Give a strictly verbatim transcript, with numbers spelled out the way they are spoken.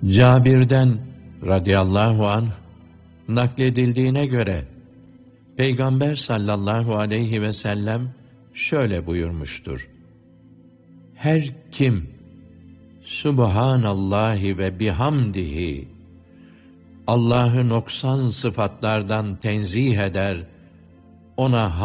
Cabir'den radıyallahu anh nakledildiğine göre Peygamber sallallahu aleyhi ve sellem şöyle buyurmuştur: Her kim Subhanallahi ve bihamdihi, Allah'ı noksan sıfatlardan tenzih eder, ona